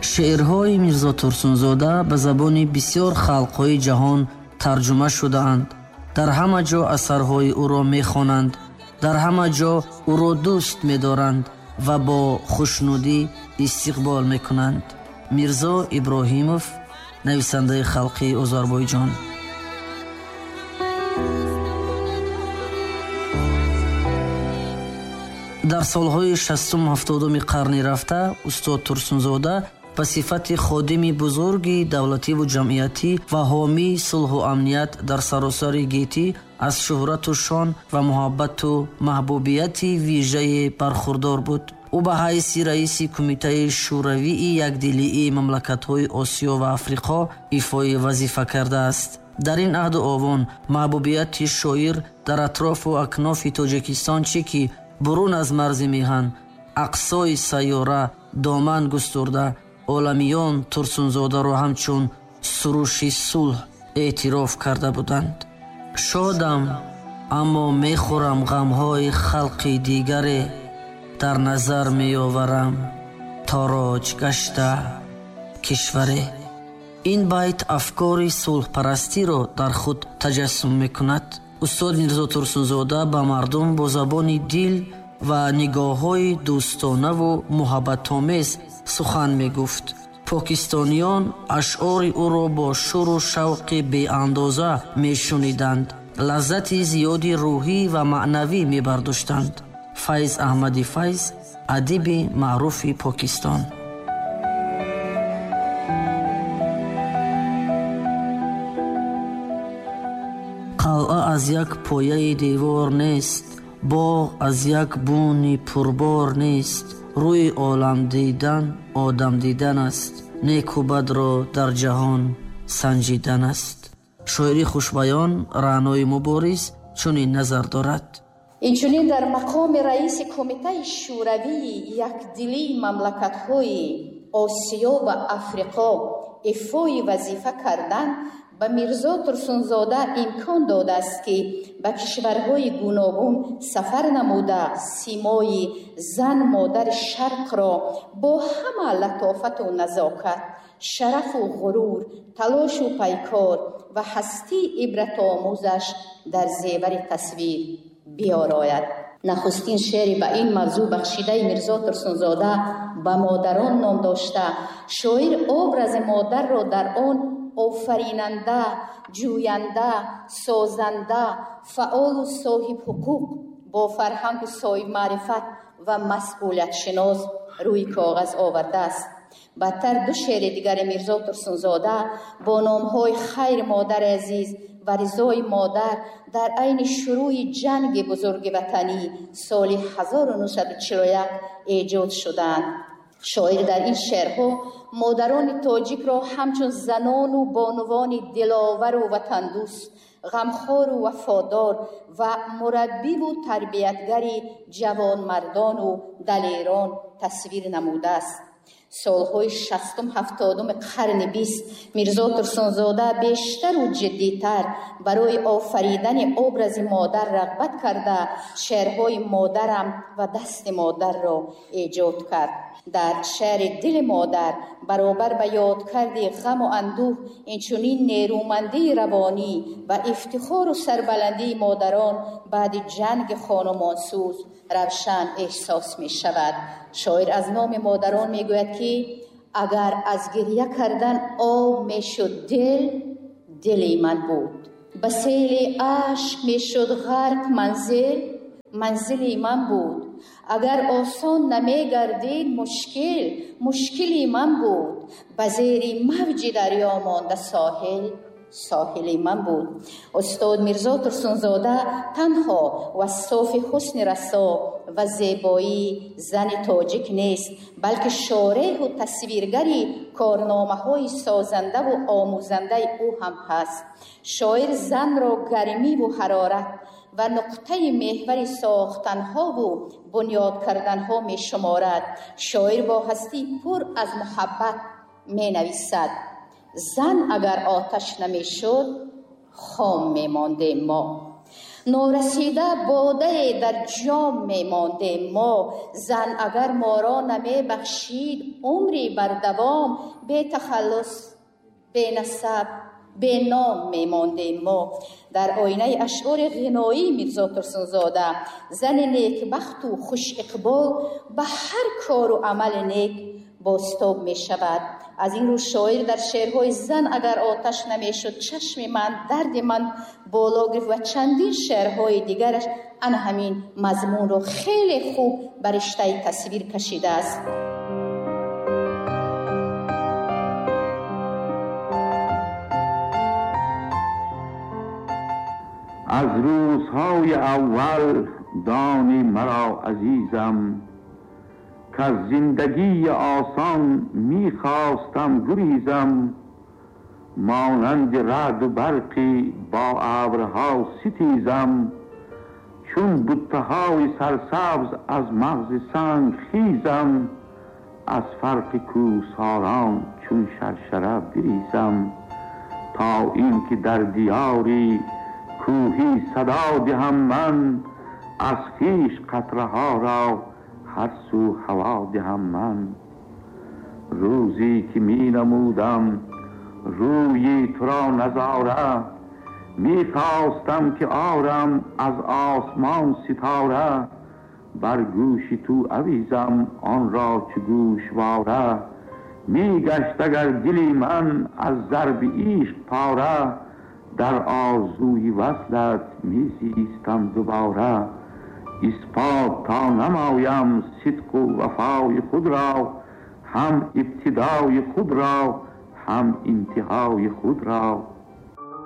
шеърҳои Мирзо Турсунзода ба забони бисёр халқҳои ҷаҳон тарҷума шудаанд. дар ҳама ҷо асарҳои ӯро мехонанд, дар ҳама ҷо ӯро дӯст медоранд ва бо хушнудӣ истиқбол мекунанд. Мирзо Иброҳимов, нависандаи халқи Озарбойҷон. дар солҳои 60-70 қарни рафта устод Турсунзода ба сифати ходими бузурги давлативу ҷамъиятӣ ва ҳомии сулҳу амният дар саросари гитӣ аз шӯҳрату шон ва муҳаббату маҳбубияти вижае бархурдор буд. ӯ ба ҳайси раиси кумитаи шӯравии якдилии мамлакатҳои Осиё ва Африқо ифои вазифа кардааст. дар ин аҳду овон маҳбубияти шоир дар атрофу акнофи Тоҷикистон чӣ ки бурун аз марзи миҳан ақсои сайёра доман густурда оламиён Турсунзодаро ҳамчун суруши сулҳ эътироф карда буданд. шодам, аммо мехӯрам ғамҳои халқи дигаре, дар назар меоварам тороҷ гашта кишваре. ин байт афкори сулҳпарастиро дар худ таҷассум мекунад. устод Мирзо Турсунзода ба мардум бо забони дил ва нигоҳҳои дӯстонаву муҳаббатомез сухан мегуфт. покистониён ашъори ӯро бо шӯру шавқи беандоза мешуниданд, лаззати зиёди рӯҳӣ ва маънавӣ мебардоштанд. Файз Аҳмади Файз, адиби маъруфи Покистон. қалъа аз як пояи девор нест, боғ аз як буни пурбор нест. рӯи олам дидан одам дидан аст, неку бадро дар ҷаҳон санҷидан аст. шоири хушбаён Раънои Мубориз чунин назар дорад. инчунин дар мақоми раиси кумитаи шӯравии якдилии мамлакатҳои Осиё ва Африқо ифои вазифа кардан ба Мирзо Турсунзода имкон додааст ки ба кишварҳои гуногун сафар намуда симои зан модари Шарқро бо ҳама латофату назокат, шарафу ғурур, талошу пайкор ва ҳастии ибратомӯзаш дар зевари тасвир биёрояд. нахустин шеъри ба ин мавзӯъ бахшидаи Мирзо Турсунзода ба модарон ном дошта, шоир образи модарро дар он офаринанда, ҷӯянда, созанда, фаъолу соҳибҳуқуқ, бо фарҳангу соҳибмаърифат ва масъулиятшинос рӯи коғаз овардааст. бадтар ду шеъри дигари Мирзо Турсунзода бо номҳои Хайри модари азиз ва Ризои модар дар айни шурӯи ҷанги бузурги ватанӣ соли 1941 эҷод шуданд. шоир дар ин шеърҳо модарони тоҷикро ҳамчун занону бонувони диловару ватандӯст, ғамхору вафодор ва мураббиву тарбиятгари ҷавонмардону далерон тасвир намудааст. солҳои 60-70 қарни 20 Мирзо Турсунзода бештару ҷиддитар барои офаридани образи модар рағбат карда шеърҳои Модарам ва Дасти модарро эҷод кард. дар шеъри Дили модар баробар ба ёдкарди ғаму андӯҳ инчунин нерӯмандии равонӣ ва ифтихору сарбаландии модарон баъди ҷанги хонумонсӯз равшан эҳсос мешавад. шоир аз номи модарон мегӯяд ки агар аз гирья кардан об мешуд дил, дили ман буд. ба сели ашк мешуд ғарқ манзил, манзили ман буд. агар осон намегардид мушкил, мушкили ман буд. ба зери мавҷи дарё монда соҳил, соҳили ман буд. устод Мирзо Турсунзода танҳо вассофи ҳусни расо ва зебоии зани тоҷик нест, балки шореҳу тасвиргари корномаҳои созандаву омӯзандаи ӯ ҳам ҳаст. шоир занро гармиву ҳарорат ва нуқтаи меҳвари сохтанҳову бунёд карданҳо мешуморад. шоир бо ҳастии пур аз муҳаббат менависад. зан агар оташ намешуд, хом мемондем мо. نورسیده باده در جام می مانده ما. زن اگر ما را نمی بخشید عمری بر دوام، به تخلص به نسب به نام می مانده ما. در آینه اشعار غنایی میرزا ترسنزاده زن نیک بخت و خوش اقبال به هر کار و عمل نیک باستاب می شود. از این رو شاعر در شعرهای زن اگر آتش نمی شد چشم من درد من بالا گرفت و چندین شعرهای دیگرش ان همین مضمون رو خیلی خوب بر رشته تصویر کشیده است. از روزهای اول دانی مرا عزیزم، که از زندگی آسان میخواستم گریزم. مانند رعد و برقی با ابرها ستیزم، چون بوته‌های سرسبز از مغز سنگ خیزم. از فرق کوهساران چون شرشره بریزم، تا این که در دیاری کوهی صدا دهم من. از خویش قطره ها را هر سو هوا دهم من. روزی که می نمودم روی تو را نظاره، می خواستم که آرم از آسمان ستاره. بر گوش تو اویزم آن را چه گوشواره. می گشت اگر دلی من از ضرب عشق پاره، در آرزوی وصلت می زیستم دوباره. اثبات تا نمایم صدق و وفای خود را، هم ابتدای خود را هم انتهای خود را.